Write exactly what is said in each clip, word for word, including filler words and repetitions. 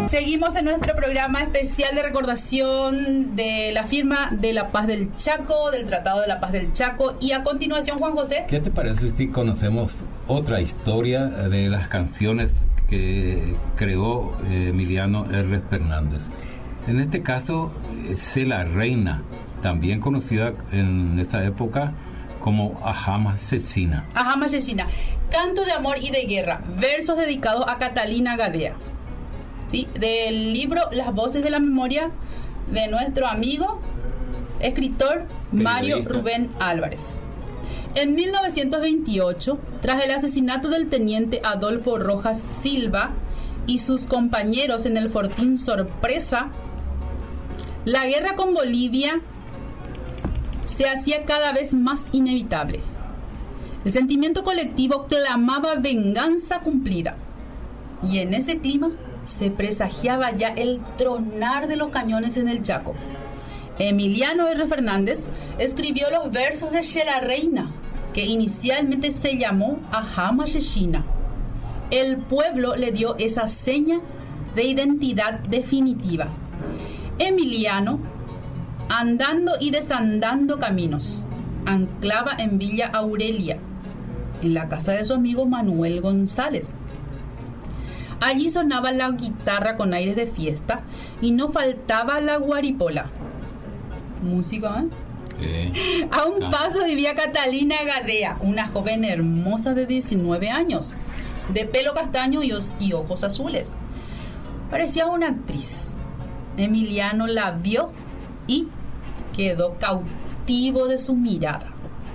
Seguimos en nuestro programa especial de recordación de la firma de la Paz del Chaco, del Tratado de la Paz del Chaco. Y a continuación, Juan José. ¿Qué te parece si conocemos otra historia de las canciones que creó eh, Emiliano R. Fernández? En este caso, Sé la Reina, también conocida en esa época como Ajama Asesina. Ajama Asesina. Canto de amor y de guerra. Versos dedicados a Catalina Gadea. ¿Sí? Del libro Las voces de la memoria de nuestro amigo, escritor Mario Rubén Álvarez. En mil novecientos veintiocho, tras el asesinato del teniente Adolfo Rojas Silva y sus compañeros en el fortín Sorpresa, la guerra con Bolivia se hacía cada vez más inevitable. El sentimiento colectivo clamaba venganza cumplida. Y en ese clima se presagiaba ya el tronar de los cañones en el Chaco. Emiliano R. Fernández escribió los versos de Sé la Reina, que inicialmente se llamó Ajama Asesina. El pueblo le dio esa seña de identidad definitiva. Emiliano, andando y desandando caminos, anclaba en Villa Aurelia, en la casa de su amigo Manuel González. Allí sonaba la guitarra con aires de fiesta y no faltaba la guaripola. Música, ¿eh? Sí. A un ah. paso vivía Catalina Gadea, una joven hermosa de diecinueve años, de pelo castaño y, os- y ojos azules. Parecía una actriz. Emiliano la vio y quedó cautivo de su mirada.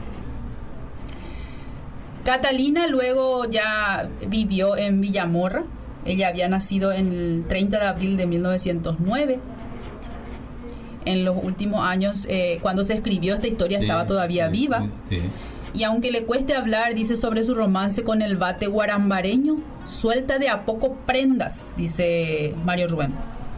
Catalina luego ya vivió en Villamorra. Ella había nacido en el treinta de abril de mil novecientos nueve. En los últimos años, eh, cuando se escribió esta historia, sí, estaba todavía sí, viva. Sí. Y aunque le cueste hablar, dice sobre su romance con el bate guarambareño, suelta de a poco prendas, dice Mario Rubén.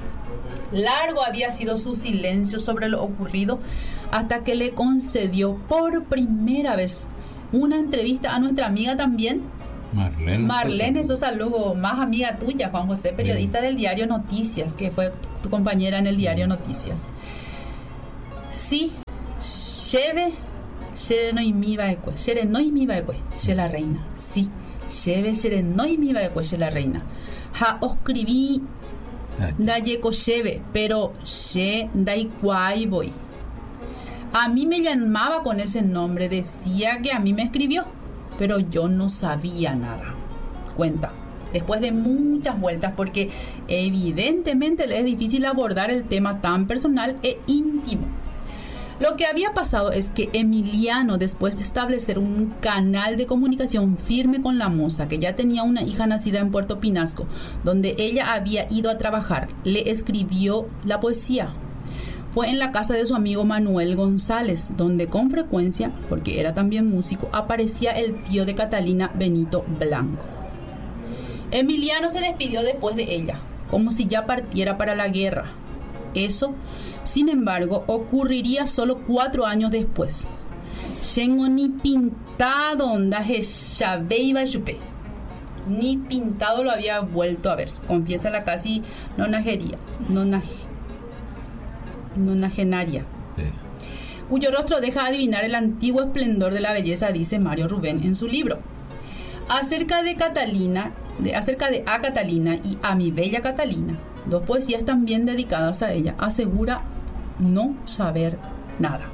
Largo había sido su silencio sobre lo ocurrido hasta que le concedió por primera vez una entrevista a nuestra amiga también, Marlene, Marlene Sosa Lugo, más amiga tuya, Juan José, periodista sí. del diario Noticias, que fue tu compañera en el diario Noticias. Sí, lleve, lleve mi baecue, lleve no mi baecue, lleve la reina. Sí, lleve, lleve no mi baecue, lleve la reina. Ja, escribí da yeco lleve, pero ye da iguay voy. A mí me llamaba con ese nombre, decía que a mí me escribió, pero yo no sabía nada. Cuenta, después de muchas vueltas, porque evidentemente le es difícil abordar el tema tan personal e íntimo. Lo que había pasado es que Emiliano, después de establecer un canal de comunicación firme con la moza, que ya tenía una hija nacida en Puerto Pinasco, donde ella había ido a trabajar, le escribió la poesía. Fue en la casa de su amigo Manuel González, donde con frecuencia, porque era también músico, aparecía el tío de Catalina, Benito Blanco. Emiliano se despidió después de ella, como si ya partiera para la guerra. Eso, sin embargo, ocurriría solo cuatro años después. Yengo ni pintado ondaje iba chupe. Ni pintado lo había vuelto a ver, confiesa la casi nonagería, nonage, nonagenaria, sí. Cuyo rostro deja adivinar el antiguo esplendor de la belleza, dice Mario Rubén en su libro. Acerca de Catalina, de, acerca de A Catalina y A mi bella Catalina, dos poesías también dedicadas a ella, asegura no saber nada.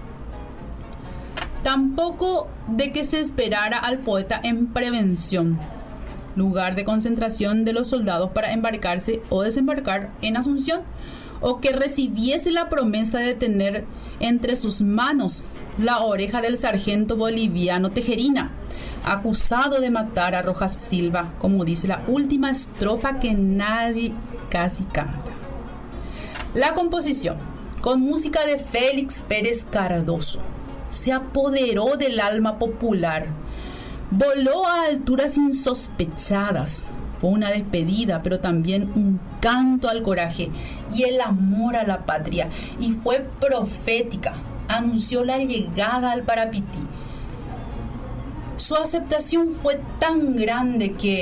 Tampoco de que se esperara al poeta en Prevención, lugar de concentración de los soldados para embarcarse o desembarcar en Asunción, o que recibiese la promesa de tener entre sus manos la oreja del sargento boliviano Tejerina, acusado de matar a Rojas Silva, como dice la última estrofa que nadie casi canta. La composición, con música de Félix Pérez Cardoso, se apoderó del alma popular, voló a alturas insospechadas. Fue una despedida, pero también un canto al coraje y el amor a la patria, y fue profética, anunció la llegada al Parapití. Su aceptación fue tan grande que,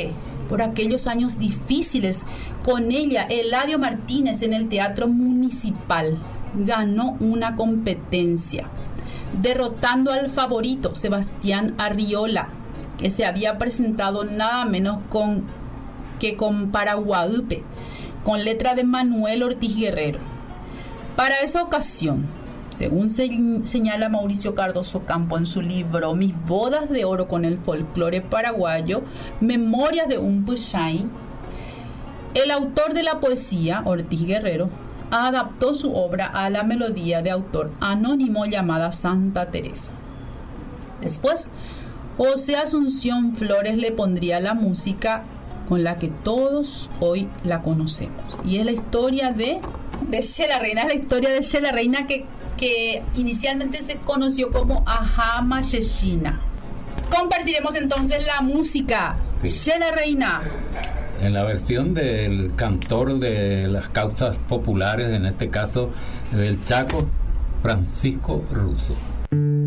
por aquellos años difíciles. Con ella, Eladio Martínez en el Teatro Municipal ganó una competencia, derrotando al favorito Sebastián Arriola, que se había presentado nada menos con, que con Paraguaípe, con letra de Manuel Ortiz Guerrero. Para esa ocasión, según se, señala Mauricio Cardoso Campo en su libro Mis bodas de oro con el folclore paraguayo, Memorias de un Puchay, el autor de la poesía, Ortiz Guerrero, adaptó su obra a la melodía de autor anónimo llamada Santa Teresa. Después, José Asunción Flores le pondría la música con la que todos hoy la conocemos. Y es la historia de, de Che la Reina, es la historia de Che la Reina que, que inicialmente se conoció como Ajama Sheshina. Compartiremos entonces la música. Sí. Che la Reina. En la versión del cantor de las causas populares, en este caso del Chaco, Francisco Russo.